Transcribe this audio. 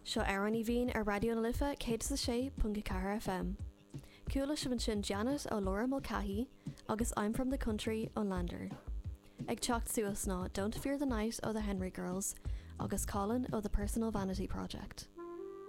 Seo Aaron í bhín ar Radio na Lifa 106.4 FM. Cúla si sin Janet ó Laura Mulcahy agus I'm from the country ó Lander. Ag teacht suas ná Don't Fear the Night ó the Henry Girls agus Colin ó the Personal Vanity Project.